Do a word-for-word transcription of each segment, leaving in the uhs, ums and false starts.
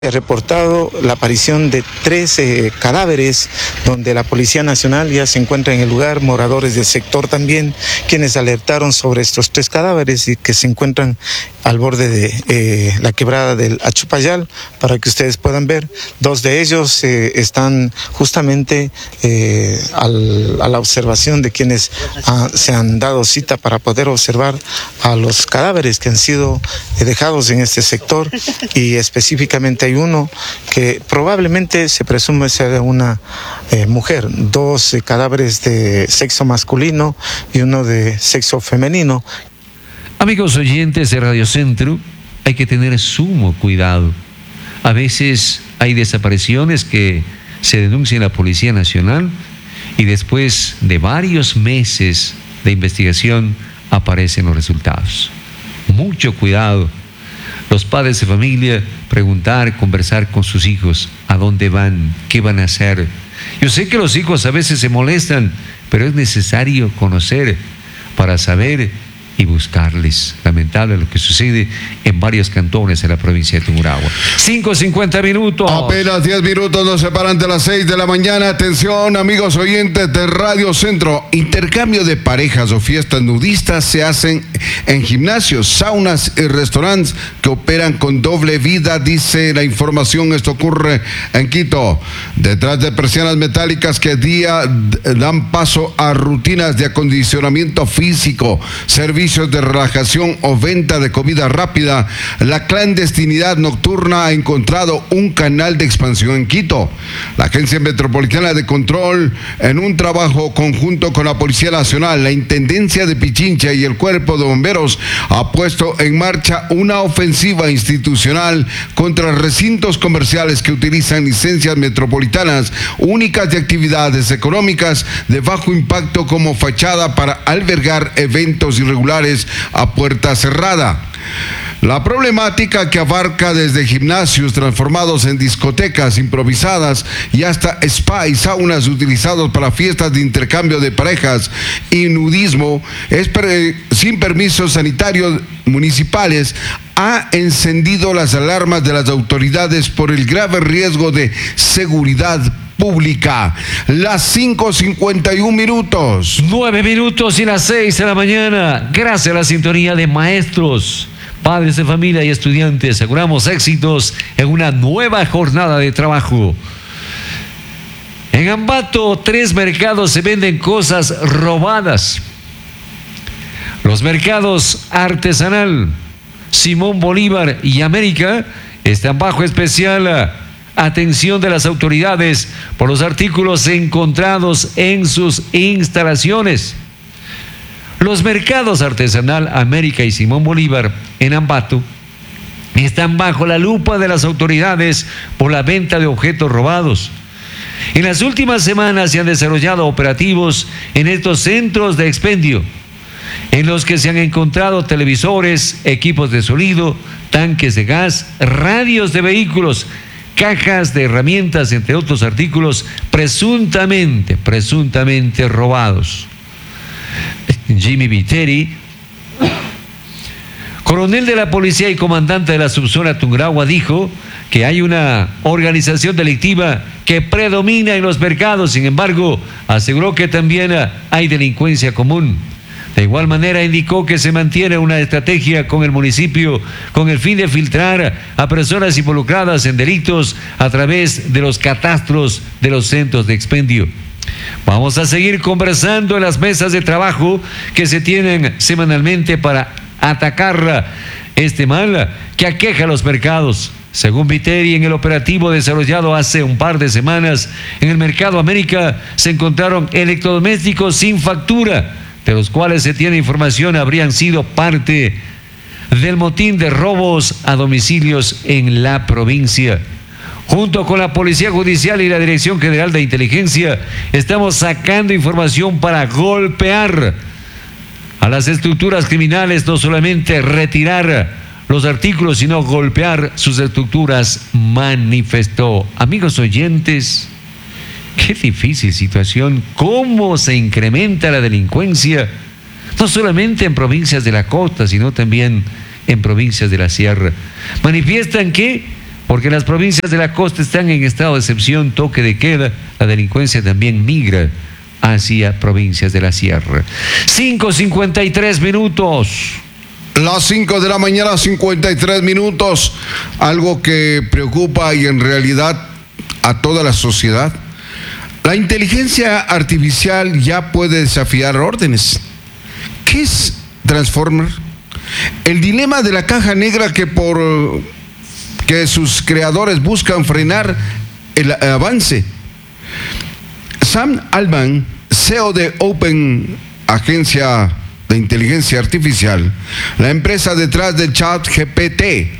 He reportado la aparición de tres eh, cadáveres donde la Policía Nacional ya se encuentra en el lugar, moradores del sector también, quienes alertaron sobre estos tres cadáveres y que se encuentran al borde de eh, la quebrada del Achupayal, para que ustedes puedan ver. Dos de ellos eh, están justamente eh, al, a la observación de quienes ah, se han dado cita para poder observar a los cadáveres que han sido eh, dejados en este sector, y específicamente hay uno que probablemente se presume ser una eh, mujer, dos eh, cadáveres de sexo masculino y uno de sexo femenino. Amigos oyentes de Radio Centro, hay que tener sumo cuidado. A veces hay desapariciones que se denuncian a la Policía Nacional y después de varios meses de investigación aparecen los resultados. Mucho cuidado. Los padres de familia, preguntar, conversar con sus hijos, a dónde van, qué van a hacer. Yo sé que los hijos a veces se molestan, pero es necesario conocer para saber y buscarles. Lamentable lo que sucede en varios cantones de la provincia de Tungurahua. cinco cincuenta minutos. Apenas diez minutos nos separan de las seis de la mañana. Atención, amigos oyentes de Radio Centro. Intercambio de parejas o fiestas nudistas se hacen en gimnasios, saunas y restaurantes que operan con doble vida, dice la información. Esto ocurre en Quito. Detrás de persianas metálicas que día dan paso a rutinas de acondicionamiento físico, servicios de relajación o venta de comida rápida, la clandestinidad nocturna ha encontrado un canal de expansión en Quito. La Agencia Metropolitana de Control, en un trabajo conjunto con la Policía Nacional, la Intendencia de Pichincha y el Cuerpo de Bomberos, ha puesto en marcha una ofensiva institucional contra recintos comerciales que utilizan licencias metropolitanas únicas de actividades económicas de bajo impacto como fachada para albergar eventos irregulares a puerta cerrada. La problemática, que abarca desde gimnasios transformados en discotecas improvisadas y hasta spa y saunas utilizados para fiestas de intercambio de parejas y nudismo, es pre- sin permisos sanitarios municipales, ha encendido las alarmas de las autoridades por el grave riesgo de seguridad pública. Las cinco cincuenta y un minutos. Nueve minutos y las seis de la mañana. Gracias a la sintonía de maestros, padres de familia y estudiantes, aseguramos éxitos en una nueva jornada de trabajo. En Ambato, tres mercados se venden cosas robadas. Los mercados Artesanal, Simón Bolívar y América están bajo especial atención de las autoridades por los artículos encontrados en sus instalaciones. Los mercados Artesanal, América y Simón Bolívar en Ambato están bajo la lupa de las autoridades por la venta de objetos robados. En las últimas semanas se han desarrollado operativos en estos centros de expendio, en los que se han encontrado televisores, equipos de sonido, tanques de gas, radios de vehículos, cajas de herramientas, entre otros artículos presuntamente, presuntamente robados. Jimmy Viteri, coronel de la policía y comandante de la subzona Tungurahua, dijo que hay una organización delictiva que predomina en los mercados. Sin embargo, aseguró que también hay delincuencia común. De igual manera, indicó que se mantiene una estrategia con el municipio con el fin de filtrar a personas involucradas en delitos a través de los catastros de los centros de expendio. Vamos a seguir conversando en las mesas de trabajo que se tienen semanalmente para atacar este mal que aqueja a los mercados. Según Viteri, en el operativo desarrollado hace un par de semanas en el Mercado América se encontraron electrodomésticos sin factura, de los cuales se tiene información habrían sido parte del motín de robos a domicilios en la provincia. Junto con la Policía Judicial y la Dirección General de Inteligencia, estamos sacando información para golpear a las estructuras criminales, no solamente retirar los artículos, sino golpear sus estructuras, manifestó. Amigos oyentes, qué difícil situación, cómo se incrementa la delincuencia, no solamente en provincias de la costa, sino también en provincias de la sierra. Manifiestan que porque las provincias de la costa están en estado de excepción, toque de queda, la delincuencia también migra hacia provincias de la sierra. cinco cincuenta y tres minutos. Las cinco de la mañana, cincuenta y tres minutos. Algo que preocupa y en realidad a toda la sociedad. La inteligencia artificial ya puede desafiar órdenes. ¿Qué es Transformer? El dilema de la caja negra que por que sus creadores buscan frenar el avance. Sam Altman, C E O de Open, agencia de inteligencia artificial, la empresa detrás del chat G P T,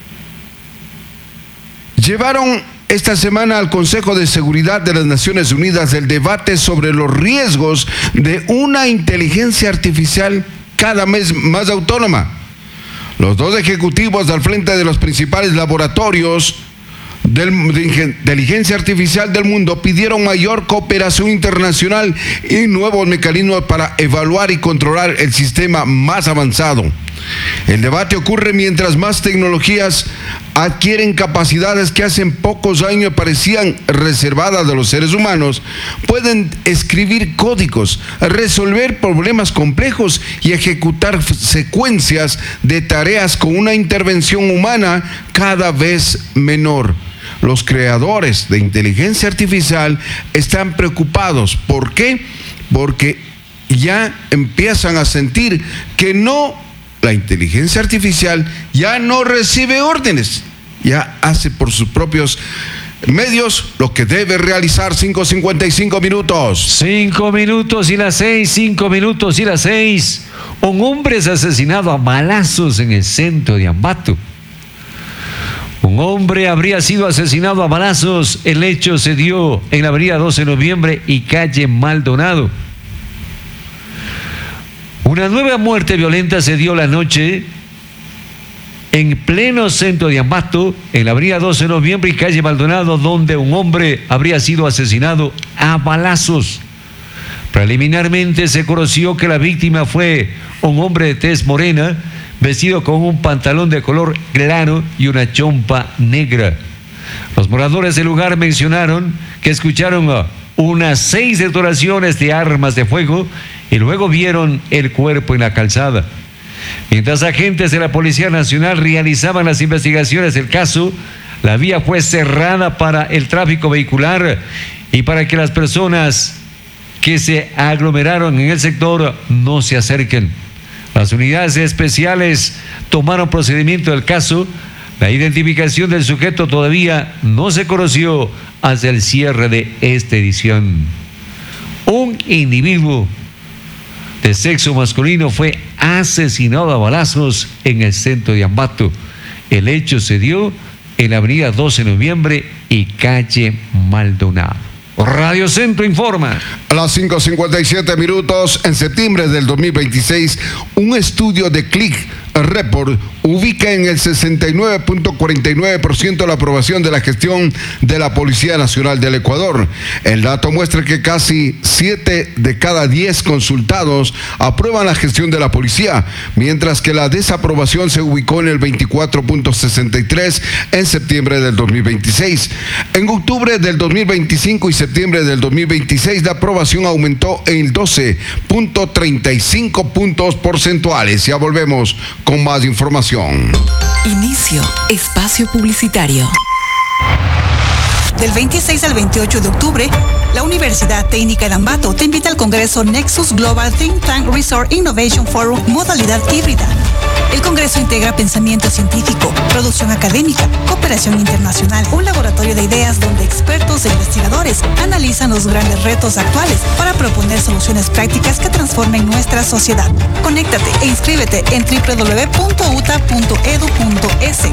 llevaron esta semana al Consejo de Seguridad de las Naciones Unidas el debate sobre los riesgos de una inteligencia artificial cada vez más autónoma. Los dos ejecutivos al frente de los principales laboratorios de inteligencia artificial del mundo pidieron mayor cooperación internacional y nuevos mecanismos para evaluar y controlar el sistema más avanzado. El debate ocurre mientras más tecnologías adquieren capacidades que hace pocos años parecían reservadas a los seres humanos. Pueden escribir códigos, resolver problemas complejos y ejecutar secuencias de tareas con una intervención humana cada vez menor. Los creadores de inteligencia artificial están preocupados. ¿Por qué? Porque ya empiezan a sentir que no, la inteligencia artificial ya no recibe órdenes, ya hace por sus propios medios lo que debe realizar. Cinco cincuenta y cinco minutos. Cinco minutos y las seis, cinco minutos y las seis. Un hombre es asesinado a balazos en el centro de Ambato. Un hombre habría sido asesinado a balazos. El hecho se dio en la avenida doce de noviembre y calle Maldonado. Una nueva muerte violenta se dio la noche en pleno centro de Ambato, en la avenida doce de noviembre y calle Maldonado, donde un hombre habría sido asesinado a balazos. Preliminarmente se conoció que la víctima fue un hombre de tez morena, vestido con un pantalón de color claro y una chompa negra. Los moradores del lugar mencionaron que escucharon unas seis detonaciones de armas de fuego y luego vieron el cuerpo en la calzada. Mientras agentes de la Policía Nacional realizaban las investigaciones del caso, la vía fue cerrada para el tráfico vehicular y para que las personas que se aglomeraron en el sector no se acerquen. Las unidades especiales tomaron procedimiento del caso. La identificación del sujeto todavía no se conoció hasta el cierre de esta edición. Un individuo de sexo masculino fue asesinado a balazos en el centro de Ambato. El hecho se dio en la avenida doce de noviembre y calle Maldonado. Radio Centro informa. A las cinco cincuenta y siete minutos, en septiembre del dos mil veintiséis, un estudio de Click Report ubica en el sesenta y nueve punto cuarenta y nueve por ciento la aprobación de la gestión de la Policía Nacional del Ecuador. El dato muestra que casi siete de cada diez consultados aprueban la gestión de la policía, mientras que la desaprobación se ubicó en el veinticuatro punto sesenta y tres en septiembre del dos mil veintiséis. En octubre del dos mil veinticinco y septiembre del dos mil veintiséis, la aprobación aumentó en doce punto treinta y cinco puntos porcentuales. Ya volvemos con más información. Inicio espacio publicitario. Del veintiséis al veintiocho de octubre, la Universidad Técnica de Ambato te invita al Congreso Nexus Global Think Tank Resort Innovation Forum modalidad híbrida. El Congreso integra pensamiento científico, producción académica, cooperación internacional, un laboratorio de ideas donde expertos e investigadores analizan los grandes retos actuales para proponer soluciones prácticas que transformen nuestra sociedad. Conéctate e inscríbete en doble u doble u doble u punto u t a punto e d u punto es.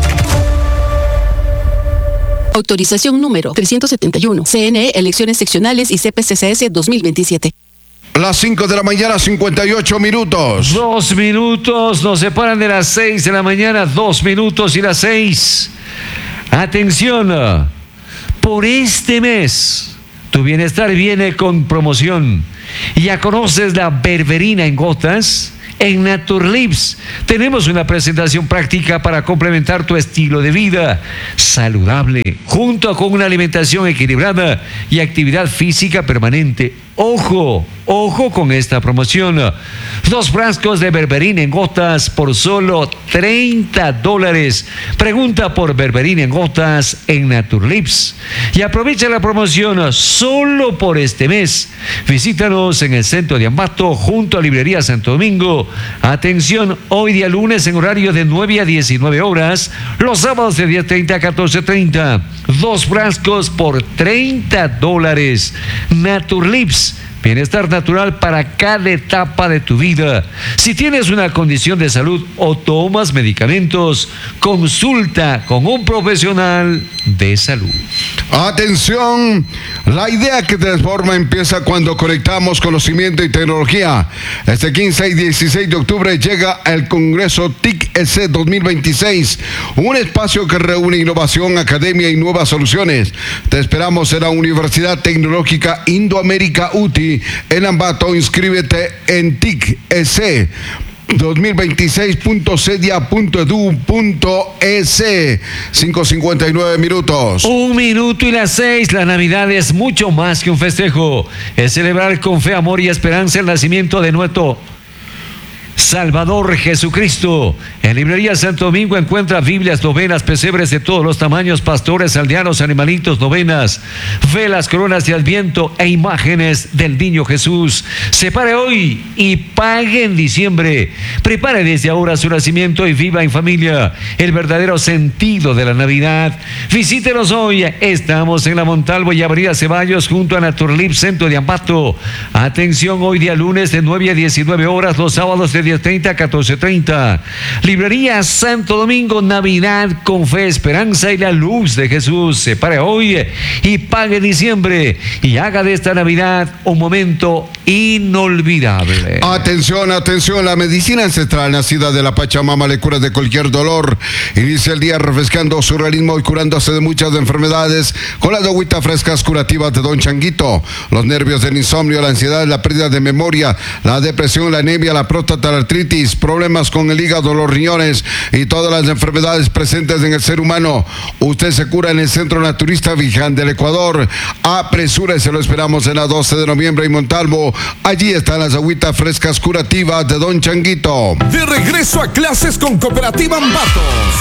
Autorización número trescientos setenta y uno. C N E, elecciones seccionales y C P C C S dos mil veintisiete. Las cinco de la mañana, cincuenta y ocho minutos. Dos minutos, nos separan de las seis de la mañana, dos minutos y las seis. Atención, por este mes, tu bienestar viene con promoción. Ya conoces la berberina en gotas, En Naturlips tenemos una presentación práctica para complementar tu estilo de vida saludable, junto con una alimentación equilibrada y actividad física permanente. Ojo, ojo con esta promoción. Dos frascos de berberina en gotas por solo treinta dólares. Pregunta por berberina en gotas en Naturlips y aprovecha la promoción solo por este mes. Visítanos en el centro de Ambato junto a Librería Santo Domingo. Atención, hoy día lunes en horario de nueve a diecinueve horas, los sábados de diez treinta a catorce treinta. Dos frascos por treinta dólares. Naturlips. Bienestar natural para cada etapa de tu vida. Si tienes una condición de salud o tomas medicamentos, consulta con un profesional de salud. Atención, la idea que transforma empieza cuando conectamos conocimiento y tecnología. Este quince y dieciséis de octubre llega el Congreso T I C E C dos mil veintiséis, un espacio que reúne innovación, academia y nuevas soluciones. Te esperamos en la Universidad Tecnológica Indoamérica U T I en Ambato. Inscríbete en T I C E C dos mil veintiséis punto cedia punto edu punto es. cinco cincuenta y nueve minutos. Un minuto y las seis. La Navidad es mucho más que un festejo. Es celebrar con fe, amor y esperanza el nacimiento de nuestro Salvador Jesucristo. En Librería Santo Domingo encuentra Biblias, novenas, pesebres de todos los tamaños, pastores, aldeanos, animalitos, novenas, velas, coronas de Adviento e imágenes del Niño Jesús. Separe hoy y pague en diciembre. Prepare desde ahora su nacimiento y viva en familia el verdadero sentido de la Navidad. Visítenos hoy. Estamos en la Montalvo y Avenida Ceballos junto a Naturlips, centro de Ambato. Atención, hoy día lunes de nueve a diecinueve horas, los sábados de diez treinta a catorce treinta. Librería Santo Domingo, Navidad con fe, esperanza y la luz de Jesús. Separe hoy y pague diciembre y haga de esta Navidad un momento inolvidable. Atención, atención, la medicina ancestral nacida de la Pachamama le cura de cualquier dolor. Inicia el día refrescando su organismo y curándose de muchas enfermedades con las agüitas frescas curativas de Don Changuito. Los nervios, el insomnio, la ansiedad, la pérdida de memoria, la depresión, la anemia, la próstata, la artritis, problemas con el hígado, los riñones y todas las enfermedades presentes en el ser humano. Usted se cura en el Centro Naturista Viján del Ecuador. Apresúrese, lo esperamos en la doce de noviembre en Montalvo. Allí están las agüitas frescas curativas de Don Changuito. De regreso a clases con Cooperativa Ambato.